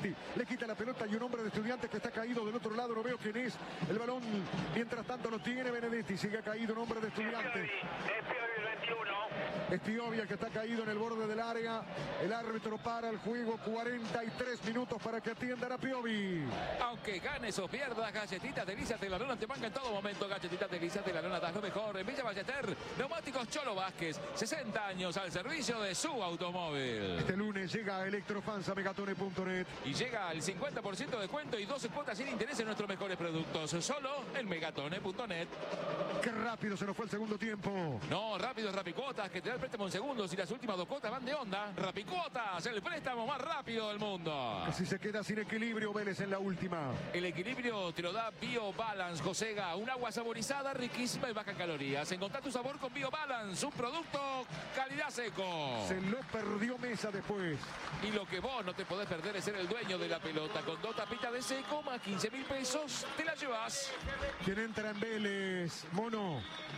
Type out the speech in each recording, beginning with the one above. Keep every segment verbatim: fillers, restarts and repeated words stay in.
Benedetti. Le quita la pelota y un hombre de Estudiantes que está caído del otro lado. No veo quién es. El balón, mientras tanto, lo tiene Benedetti. Sigue caído un hombre de Estudiantes. Es Piovi el veintiuno. Es Piovi el que está caído en el borde del área. El árbitro para el juego. cuarenta y tres minutos para que atiendan a Piovi. Aunque ganes o pierdas, Galletitas Delicias de la Lona te banca en todo momento. Galletitas Delicias de la Lona das lo mejor. En Villa Ballester, Neumáticos Cholo Vázquez. sesenta años al servicio de su automóvil. Este lunes llega a Electrofans a megatone punto net. Y llega al cincuenta por ciento de descuento y doce cuotas sin interés en nuestros mejores productos. Solo en megatone punto net. Qué rápido se nos fue el segundo tiempo. No, rápido es Rapicuotas, que te da el préstamo en segundos y las últimas dos cuotas van de onda. Rapicuotas, el préstamo más rápido del mundo. Casi se queda sin equilibrio Vélez en la última. El equilibrio te lo da BioBalance, Josega. Un agua saborizada, riquísima y baja en calorías. Encontrá tu sabor con BioBalance, un producto calidad seco. Se lo perdió Mesa después. Y lo que vos no te podés perder es ser el dueño de la pelota. Con dos tapitas de seco más quince mil pesos, te la llevas. ¿Quién entra en Vélez? Mono.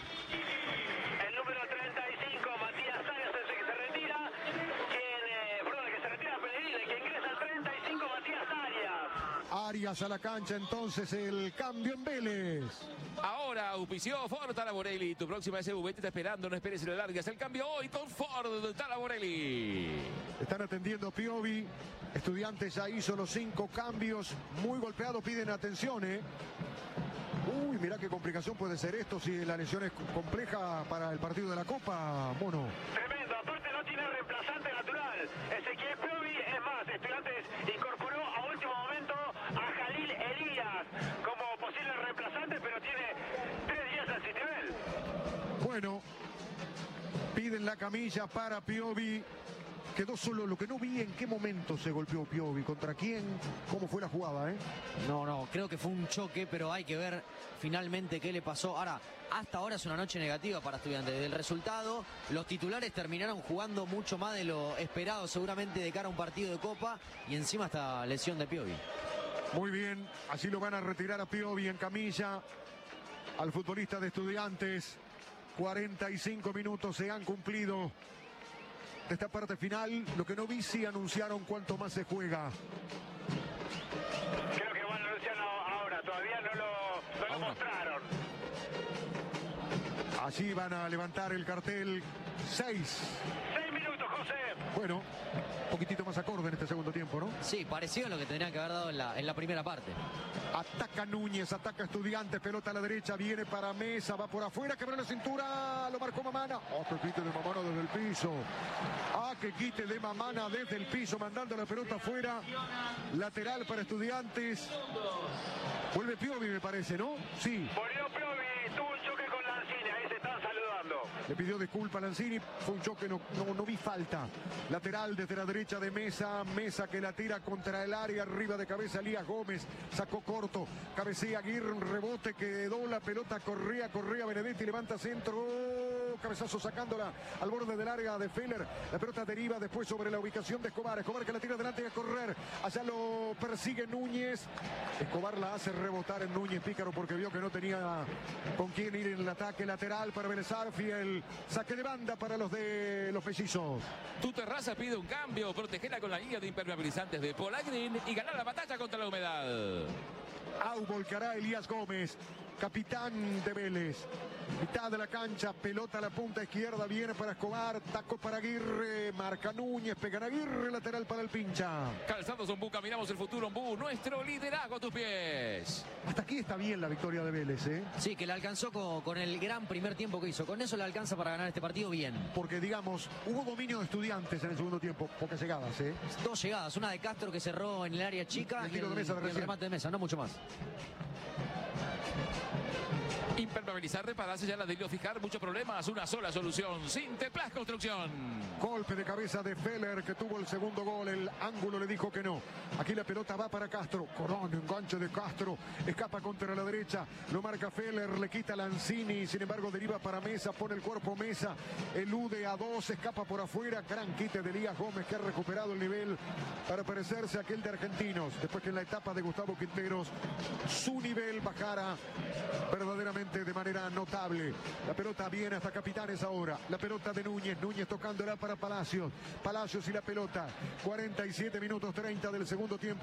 El número treinta y cinco, Matías Arias, es el que se retira. Quien, eh, perdón, el que se retira Pellegrini, que ingresa al treinta y cinco, Matías Arias. Arias a la cancha, entonces el cambio en Vélez. Ahora auspició Ford Talaborelli. Tu próxima S U V te está esperando. No esperes y lo largas. El cambio hoy con Ford Talaborelli. Están atendiendo a Piovi. Estudiantes ya hizo los cinco cambios. Muy golpeado, piden atención, ¿eh? Uy, mirá qué complicación puede ser esto si la lesión es compleja para el partido de la Copa, Mono. Tremendo, aparte no tiene reemplazante natural. Ezequiel Piovi, es más, Estudiantes incorporó a último momento a Jalil Elías como posible reemplazante, pero tiene tres días al Citibel. Bueno, piden la camilla para Piovi. Quedó solo, lo que no vi en qué momento se golpeó Piovi, contra quién, cómo fue la jugada, ¿eh? No, no, creo que fue un choque, pero hay que ver finalmente qué le pasó. Ahora, hasta ahora es una noche negativa para Estudiantes. Del resultado, los titulares terminaron jugando mucho más de lo esperado, seguramente de cara a un partido de Copa, y encima esta lesión de Piovi. Muy bien, así lo van a retirar a Piovi en camilla, al futbolista de Estudiantes. cuarenta y cinco minutos se han cumplido de esta parte final. Lo que no vi, sí anunciaron cuánto más se juega. Creo que van a anunciar ahora, todavía no lo, no lo mostraron. Allí van a levantar el cartel. Seis. Seis minutos, José. Bueno, un poquitito más acorde en este segundo tiempo, ¿no? Sí, parecido a lo que tendrían que haber dado en la, en la primera parte. Ataca Núñez, ataca Estudiantes, pelota a la derecha, viene para Mesa, va por afuera, quebró la cintura, lo marcó Mamana. Oh, que quite de Mamana desde el piso. Ah, que quite de Mamana desde el piso, mandando la pelota afuera. Lateral para Estudiantes. Vuelve Piovi, me parece, ¿no? Sí. Volvió Piovi, tuvo un choque con Lanzini, ahí se están saludando. Le pidió disculpa a Lanzini, fue un choque, no, no, no vi falta. Lateral desde la derecha de Mesa, Mesa que la tira contra el área, arriba de cabeza Elías Gómez, sacó corto, cabecea Aguirre, un rebote, quedó la pelota, Correa, Correa, Benedetti, levanta centro, oh, cabezazo sacándola al borde del área de Feller, la pelota deriva después sobre la ubicación de Escobar, Escobar que la tira adelante a correr, allá lo persigue Núñez, Escobar la hace rebotar en Núñez, pícaro porque vio que no tenía con quién ir en el ataque lateral para Vélez Arfiel, saque de banda para los de los mellizos. Tu terraza pide un cambio, protegela con la línea de impermeabilizantes de Polagrin y ganar la batalla contra la humedad. Au volcará Elías Gómez, capitán de Vélez. Mitad de la cancha, pelota a la punta izquierda, viene para Escobar, taco para Aguirre, marca Núñez, pega Aguirre, lateral para el pincha. Calzados Ombú, caminamos el futuro Ombú, nuestro liderazgo a tus pies. Hasta aquí está bien la victoria de Vélez, ¿eh? Sí, que le alcanzó con, con el gran primer tiempo que hizo. Con eso le alcanza para ganar este partido bien. Porque, digamos, hubo dominio de Estudiantes en el segundo tiempo, pocas llegadas, ¿eh? Dos llegadas, una de Castro que cerró en el área chica y el, y el, de mesa de y el remate de Mesa, no mucho más. Impermeabilizar, reparar, sellar, de fijar, muchos problemas, una sola solución. Sinteplas Construcción. Golpe de cabeza de Feller que tuvo el segundo gol, el ángulo le dijo que no. Aquí la pelota va para Castro, Corona, enganche de Castro, escapa contra la derecha, lo marca Feller, le quita Lanzini, sin embargo deriva para Mesa, pone el cuerpo Mesa, elude a dos, escapa por afuera, gran quite de Elías Gómez que ha recuperado el nivel para parecerse a aquel de Argentinos, después que en la etapa de Gustavo Quinteros su nivel bajara verdaderamente de manera notable. La pelota viene hasta Capitanes ahora. La pelota de Núñez. Núñez tocándola para Palacios. Palacios y la pelota. cuarenta y siete minutos treinta del segundo tiempo.